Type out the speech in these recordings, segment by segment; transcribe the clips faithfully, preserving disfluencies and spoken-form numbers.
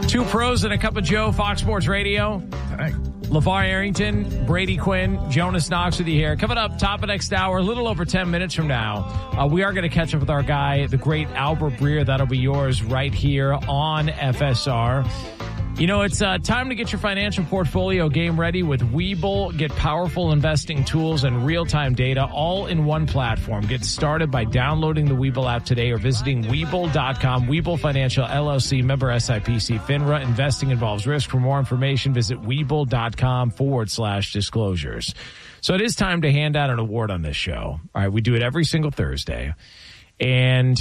Two pros and a cup of Joe, Fox Sports Radio. Hey. LeVar Arrington, Brady Quinn, Jonas Knox with you here. Coming up, top of next hour, a little over ten minutes from now, uh, we are going to catch up with our guy, the great Albert Breer. That'll be yours right here on F S R. You know, it's uh, time to get your financial portfolio game ready with Webull. Get powerful investing tools and real-time data all in one platform. Get started by downloading the Webull app today or visiting Webull dot com. Webull Financial, L L C, member S I P C, FINRA. Investing involves risk. For more information, visit Webull dot com forward slash disclosures. So it is time to hand out an award on this show. All right, we do it every single Thursday. And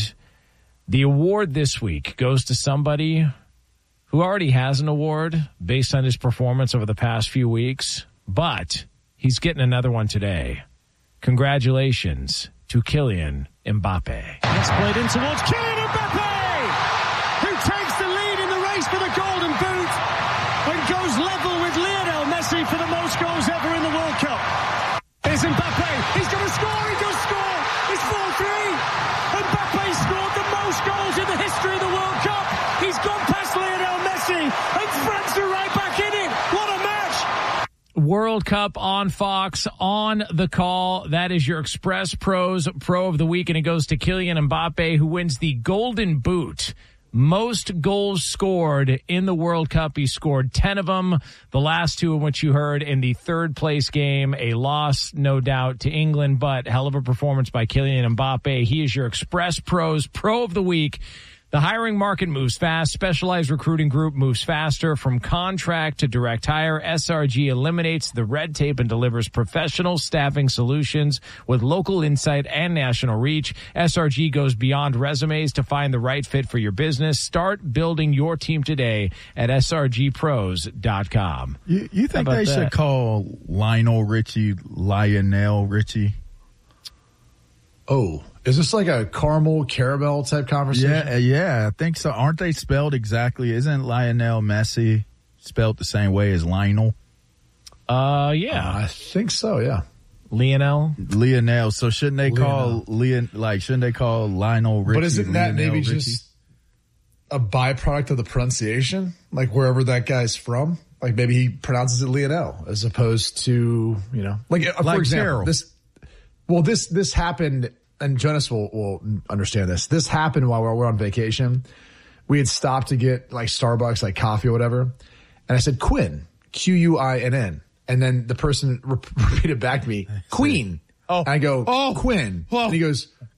the award this week goes to somebody who already has an award based on his performance over the past few weeks, but he's getting another one today. Congratulations to Kylian Mbappe. It's played in towards Kylian Mbappe, who takes the lead in the race for the Golden Boot and goes level with Lionel Messi for the most goals ever in the World Cup. Here's Mbappe. He's going to score. He does score. It's four three. Mbappe scored the most goals in the history of the World Cup. He's gone past Lionel Messi, and France are right back in it. What a match! World Cup on Fox, on the call. That is your Express Pros Pro of the Week, and it goes to Kylian Mbappe, who wins the Golden Boot. Most goals scored in the World Cup. He scored ten of them. The last two of which you heard in the third place game. A loss, no doubt, to England, but hell of a performance by Kylian Mbappe. He is your Express Pros Pro of the Week. The hiring market moves fast. Specialized Recruiting Group moves faster. From contract to direct hire, S R G eliminates the red tape and delivers professional staffing solutions with local insight and national reach. S R G goes beyond resumes to find the right fit for your business. Start building your team today at S R G pros dot com. You, you think they that? should call Lionel Richie Lionel Richie? Oh, is this like a caramel caramel type conversation? Yeah, yeah, I think so. Aren't they spelled exactly? Isn't Lionel Messi spelled the same way as Lionel? Uh, yeah, uh, I think so. Yeah, Lionel, Lionel. So shouldn't they Lionel. call Leon like? Shouldn't they call Lionel Richie? But isn't that Lionel maybe Richie? just a byproduct of the pronunciation? Like wherever that guy's from, like maybe he pronounces it Lionel as opposed to you know, like, uh, like for example, Terrell. this. Well, this this happened. And Jonas will, will understand this. This happened while we were on vacation. We had stopped to get like Starbucks, like coffee or whatever. And I said, Quinn, Q U I N N. And then the person re- repeated back to me, Queen. Oh. And I go, oh. Quinn. Oh. And he goes,